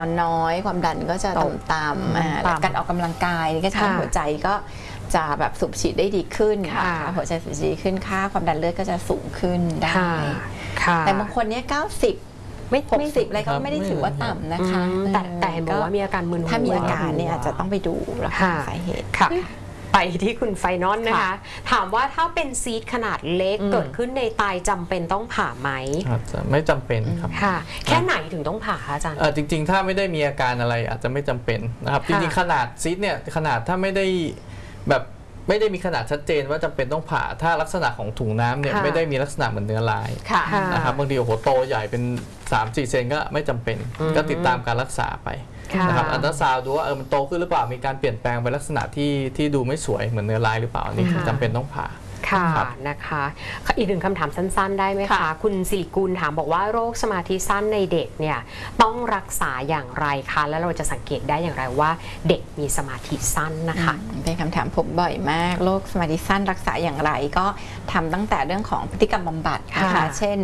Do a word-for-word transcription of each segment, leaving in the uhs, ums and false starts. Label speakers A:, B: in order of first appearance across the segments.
A: นอนน้อยความดันก็จะต่ำๆการออกกำลังกายก็ทำให้หัวใจก็จะแบบสูบฉีดได้ดีขึ้นหัวใจสูบฉีดดีขึ้นค่าความดันเลือดก็จะสูงขึ้นได้แต่บางคนเนี้ยเก้าสิบไม่หกสิบอะไรก็ไม่ได้ถือว่าต่ำนะคะ
B: แต่แต่เห็นบอกว่ามีอาการมึนหัว
A: ถ้ามีอาการเนี่ยอาจจะต้องไปดูแล้วหาสาเหตุ
B: ค่ะไปที่คุณไฟนอลนะคะถามว่าถ้าเป็นซีสต์ขนาดเล็กเกิดขึ้นในไตจำเป็นต้องผ่าไหม
C: ไม่จำเป็นครับ
B: ค่ะแค่ไหนถึงต้องผ่าอาจารย์
C: จริงๆถ้าไม่ได้มีอาการอะไรอาจจะไม่จำเป็นนะครับจริงๆขนาดซีสต์เนี่ยขนาดถ้าไม่ได้แบบไม่ได้มีขนาดชัดเจนว่าจำเป็นต้องผ่าถ้าลักษณะของถุงน้ำเนี่ยไม่ได้มีลักษณะเหมือนเนื้อลายนะครับบางทีโอ้โหโตใหญ่เป็น สามสี่ เซนก็ไม่จำเป็นก็ติดตามการรักษาไปนะครับอัลตราซาวด์ดูว่าเออมันโตขึ้นหรือเปล่ามีการเปลี่ยนแปลงไปลักษณะที่ที่ดูไม่สวยเหมือนเนื้อลายหรือเปล่าอันนี้จำเป็นต้องผ่า
B: ค่ะนะคะอีกหนึ่งคำถามสั้นๆได้ไหมคะคุณสิริกุลถามบอกว่าโรคสมาธิสั้นในเด็กเนี่ยต้องรักษาอย่างไรคะแล้วเราจะสังเกตได้อย่างไรว่าเด็กมีสมาธิสั้นนะคะ
A: เป็นคำถามผมบ่อยมากโรคสมาธิสั้นรักษาอย่างไรก็ทำตั้งแต่เรื่องของพฤติกรรมบำบัดนะคะเช่น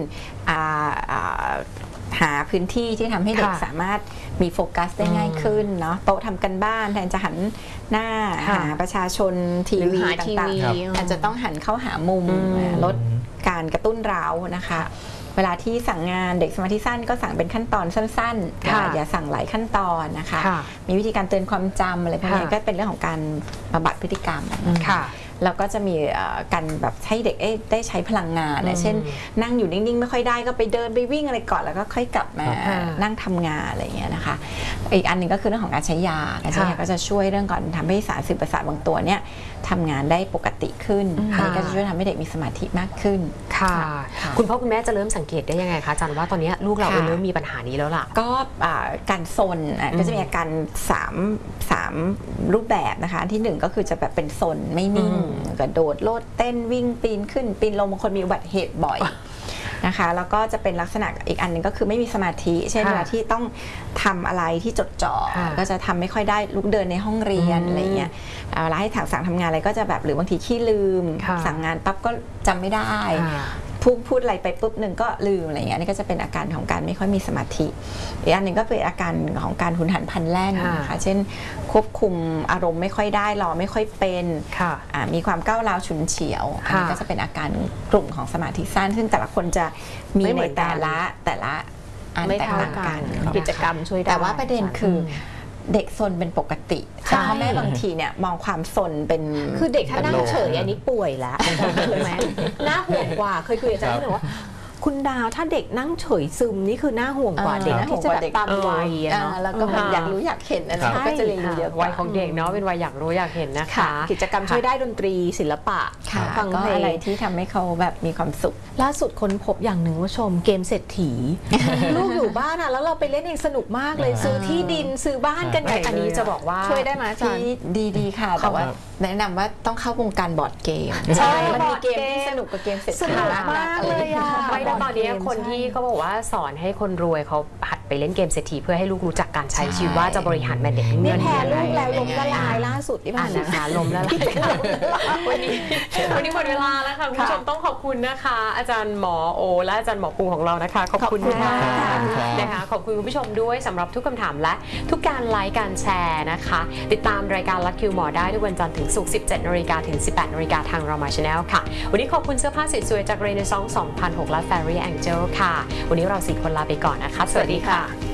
A: หาพื้นที่ที่ทำให้เด็กสามารถมีโฟกัสได้ง่ายขึ้นเนาะโต๊ะทำกันบ้านแทนจะหันหน้าหาประชาชนทีวีต่างๆอาจจะต้องหันเข้าหามุมลดการกระตุ้นเร้านะคะเวลาที่สั่งงานเด็กสมาธิสั้นก็สั่งเป็นขั้นตอนสั้นๆอย่าสั่งหลายขั้นตอนนะคะมีวิธีการเตือนความจำอะไรพวกนี้ก็เป็นเรื่องของการบำบัดพฤติกรรมแล้วก็จะมีการแบบให้เด็กได้ใช้พลังงานเช่นนั่งอยู่นิ่งๆไม่ค่อยได้ก็ไปเดินไปวิ่งอะไรก่อนแล้วก็ค่อยกลับมานั่งทำงานอะไรอย่างเงี้ยนะคะอีกอันหนึ่งก็คือเรื่องของการใช้ยาการใช้ยาก็จะช่วยเรื่องก่อนทำให้สารสื่อประสาทบางตัวเนี่ยทำงานได้ปกติขึ้นอันนี้ก็จะช่วยทำให้เด็กมีสมาธิมากขึ้น
B: ค่ะคุณพ่อคุณแม่จะเริ่มสังเกตได้ยังไงคะอาจารย์ว่าตอนนี้ลูกเราเริ่มมีปัญหานี้แล้วล่ะ
A: ก็การซนก็จะมีอาการสามสามรูปแบบนะคะที่หนึ่งก็คือจะแบบเป็นซนไม่นิ่งกระโดดโลดเต้นวิ่งปีนขึ้นปีนลงบางคนมีอุบัติเหตุบ่อยนะคะแล้วก็จะเป็นลักษณะอีกอันหนึ่งก็คือไม่มีสมาธิเช่นเวลาที่ต้องทำอะไรที่จดจ่อก็จะทำไม่ค่อยได้ลุกเดินในห้องเรียนอะไรเงี้ยเวลาให้สั่งทำงานอะไรก็จะแบบหรือบางทีขี้ลืมสั่งงานปั๊บก็จำไม่ได้พูดพูดอะไรไปปุ๊บหนึ่งก็ลืมอะไรเงี้ยนี่ก็จะเป็นอาการของการไม่ค่อยมีสมาธิอีกอันหนึ่งก็เป็นอาการของการหุนหันพลันแล่นนะคะเช่นควบคุมอารมณ์ไม่ค่อยได้รอไม่ค่อยเป็นมีความก้าวร้าวฉุนเฉียวอันนี้ก็จะเป็นอาการกลุ่มของสมาธิสั้นซึ่งแต่ละคนจะมีในแต่ละแต่ละอันแตกต่างกัน
B: กิจกรรมช่วยได้
A: แต่ว่าประเด็นคือเด็กซนเป็นปกติพ่อแม่บางทีเนี่ยมองความซนเป็น
B: คือเด็กถ้านั่งเฉยอันนี้ป่วยแล้วถูกไหมน่าห่วงกว่าเคยคุยกับอาจารย์ที่บอกว่าคุณดาวถ้าเด็กนั่งเฉยซึมนี่คือน่าห่วงกว่าเด็กที่จะแบบตามวัยเนาะ
A: แล้วก็อยากรู้อยากเห็นอะไรก็จะเรียนรู้เยอะ
B: วัยของเด็กเนาะเป็นวัยอยากรู้อยากเห็นนะคะ
D: กิจกรรมช่วยได้ดนตรีศิลปะ
A: ฟังเพลงอะไรที่ทำให้เขาแบบมีความสุข
D: ล่าสุดค้นพบอย่างหนึ่งว่าชมเกมเศรษฐีลูกอยู่บ้านอ่ะแล้วเราไปเล่นเองสนุกมากเลยซื้อที่ดินซื้อบ้านกันใหญ่
B: อันนี้จะบอกว่า
D: ช่วยได้ไหมอาจารย์
A: ดีๆค่ะแต่ว่าแนะนำว่าต้องเข้าวงการบอร์ดเกม
D: ใช่
A: มันมีเกมที่สนุกกับเกมเศรษฐี
D: มากเลยอ่ะ
B: ไม่แล้วตอนนี้คนที่เขาบอกว่าสอนให้คนรวยเขาหัดไปเล่นเกมเศรษฐีเพื่อให้ลูกรู้จักการใช้ชีวิตว่าจะบริหารแมเนจเงิน
D: แพ้ลูกแล้วล้มละลายล่าสุดที่ผ่าน
B: มาล้มละลายวันนี้วันนี้หมดเวลาแล้วค่ะคุณผู้ชมต้องขอบคุณนะคะอาจารย์หมอโอและอาจารย์หมอปูของเรานะคะขอบคุณค่ะนะคะขอบคุณคุณผู้ชมด้วยสำหรับทุกคำถามและทุกการไลค์การแชร์นะคะติดตามรายการลัคคิวหมอได้ทุกวันจันทร์ถึงศุกร์ สิบเจ็ดนาฬิกาถึง สิบแปดนาฬิกาทางเรามาชาแนลค่ะวันนี้ขอบคุณเสื้อผ้าสวยๆจากเรเนซองส์ สองพันหกและ Fairy Angel ค่ะวันนี้เราสี่คนลาไปก่อนนะคะสวัสดีค่ะ